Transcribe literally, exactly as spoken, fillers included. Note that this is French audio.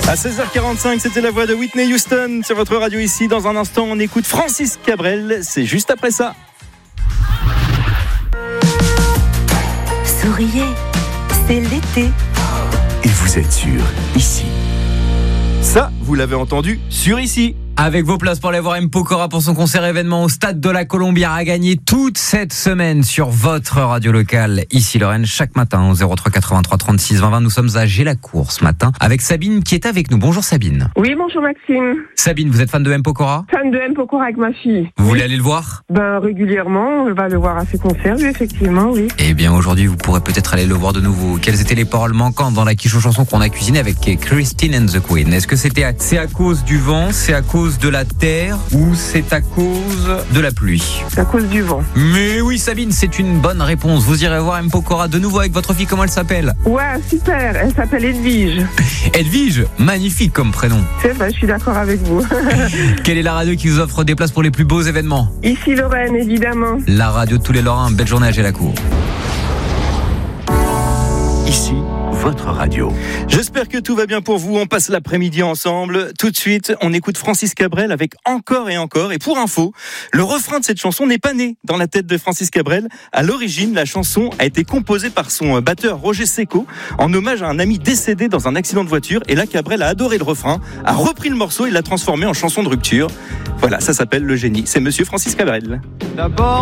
À seize heures quarante-cinq, c'était la voix de Whitney Houston sur votre radio ici. Dans un instant, on écoute Francis Cabrel. C'est juste après ça. Souriez, c'est l'été. Et vous êtes sur Ici. Ça, vous l'avez entendu sur Ici. Avec vos places pour aller voir M. Pokora pour son concert événement au Stade de la Colombière à gagner toute cette semaine sur votre radio locale, ici Lorraine, chaque matin au zéro trois quatre-vingt-trois trente-six vingt vingt. Nous sommes à Gélacourt ce matin avec Sabine qui est avec nous. Bonjour Sabine. Oui, bonjour Maxime. Sabine, vous êtes fan de M. Pokora ? Fan de M. Pokora avec ma fille. Vous oui. voulez aller le voir ? Ben régulièrement, on va le voir à ses concerts, oui, effectivement, oui. Eh bien aujourd'hui, vous pourrez peut-être aller le voir de nouveau. Quelles étaient les paroles manquantes dans la quiche aux chansons qu'on a cuisiné avec Christine and the Queen ? Est-ce que c'était à... c'est à cause du vent, c'est à cause de la terre ou c'est à cause de la pluie ? C'est à cause du vent. Mais oui Sabine, c'est une bonne réponse. Vous irez voir M. Pokora de nouveau avec votre fille. Comment elle s'appelle ? Ouais, super, elle s'appelle Edwige. Edwige, magnifique comme prénom. C'est vrai, je suis d'accord avec vous. Quelle est la radio qui vous offre des places pour les plus beaux événements ? Ici Lorraine, évidemment. La radio de tous les Lorrains. Belle journée à Gélacourt. Ici, votre radio. J'espère que tout va bien pour vous. On passe l'après-midi ensemble. Tout de suite, on écoute Francis Cabrel avec Encore et Encore. Et pour info, le refrain de cette chanson n'est pas né dans la tête de Francis Cabrel. À l'origine, la chanson a été composée par son batteur Roger Secco en hommage à un ami décédé dans un accident de voiture. Et là, Cabrel a adoré le refrain, a repris le morceau et l'a transformé en chanson de rupture. Voilà, ça s'appelle le génie. C'est monsieur Francis Cabrel. D'abord